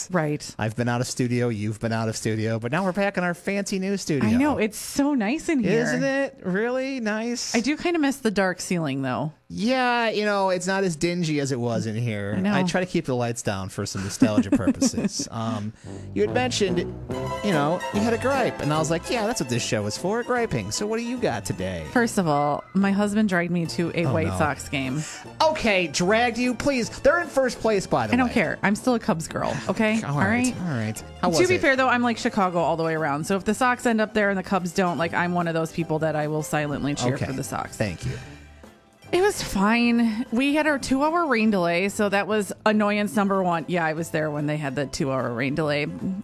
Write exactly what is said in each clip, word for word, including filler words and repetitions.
Right. I've been out of studio. You've been out of studio. But now we're back in our fancy new studio. I know. It's so nice in here. Isn't it? Really nice? I do kind of miss the dark ceiling, though. Yeah, you know, it's not as dingy as it was in here. I know. I try to keep the lights down for some nostalgia purposes. Um, you had mentioned, you know, you had a gripe. And I was like, yeah, that's what this show is for, griping. So what do you got today? First of all, my husband dragged me to a Oh, White no. Sox game. Okay, dragged you, please. They're in first place, by the I way. don't care. I'm still a Cubs girl, okay? All right, all right. How was To be it? fair, though, I'm like Chicago all the way around. So if the Sox end up there and the Cubs don't, like, I'm one of those people that I will silently cheer Okay. for the Sox. Thank you. It was fine. We had our two-hour rain delay, so that was annoyance number one. Yeah, I was there when they had the two-hour rain delay.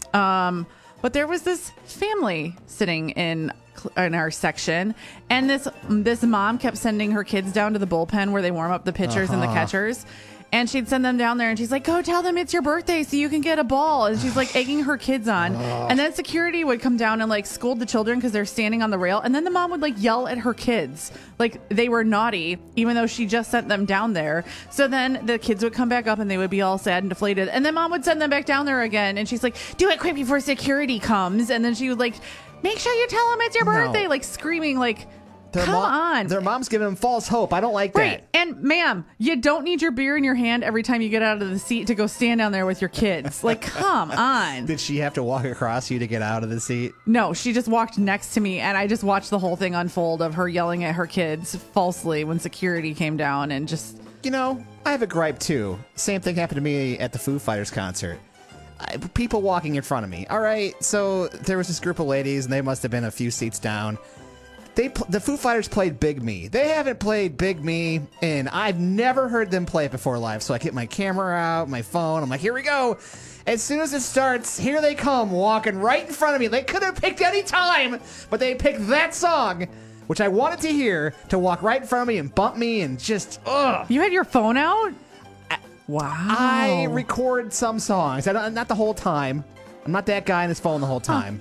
Um, but there was this family sitting in in our section, and this this mom kept sending her kids down to the bullpen where they warm up the pitchers and the catchers. And she'd send them down there, and she's like, go tell them it's your birthday so you can get a ball. And she's like egging her kids on. And then security would come down and like scold the children because they're standing on the rail. And then the mom would like yell at her kids like they were naughty, even though she just sent them down there. So then the kids would come back up and they would be all sad and deflated. And then mom would send them back down there again. And she's like, do it quick before security comes. And then she would like, make sure you tell them it's your birthday, No. like screaming like, Their come mom- on. Their mom's giving them false hope. I don't like Right. that. And ma'am, you don't need your beer in your hand every time you get out of the seat to go stand down there with your kids. Like, come on. Did she have to walk across you to get out of the seat? No, she just walked next to me and I just watched the whole thing unfold of her yelling at her kids falsely when security came down and just... You know, I have a gripe too. Same thing happened to me at the Foo Fighters concert. I, people walking in front of me. All right, so there was this group of ladies, and they must have been a few seats down. They pl- the Foo Fighters played Big Me. They haven't played Big Me, and I've never heard them play it before live. So I get my camera out, my phone. I'm like, here we go. As soon as it starts, here they come, walking right in front of me. They could have picked any time, but they picked that song, which I wanted to hear, to walk right in front of me and bump me and just, ugh. You had your phone out? Wow. I record some songs. I don't, not the whole time. I'm not that guy on his phone the whole time.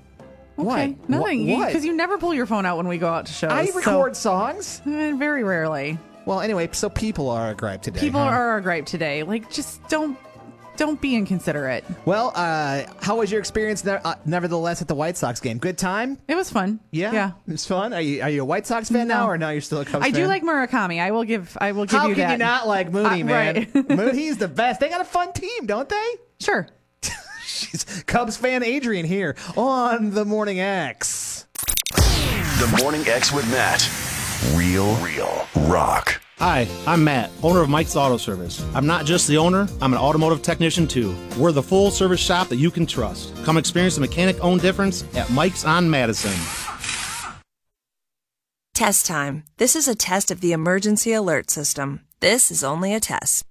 Okay. What? Nothing. What? Because you never pull your phone out when we go out to shows. I so- record songs. Eh, very rarely. Well, anyway, so people are a gripe today. People huh? are our gripe today. Like, just don't don't be inconsiderate. Well, uh, how was your experience ne- uh, nevertheless at the White Sox game? Good time? It was fun. Yeah? Yeah. It was fun? Are you, are you a White Sox fan No. now, or now you're still a Cubs I fan? do like Murakami. I will give I will give How you can that. you not like Mooney, Uh, man? right. Mooney's the best. They got a fun team, don't they? Sure. She's Cubs fan Adrian here on The Morning X. The Morning X with Matt. Real, real rock. Hi, I'm Matt, owner of Mike's Auto Service. I'm not just the owner, I'm an automotive technician too. We're the full service shop that you can trust. Come experience the mechanic-owned difference at Mike's on Madison. Test time. This is a test of the emergency alert system. This is only a test.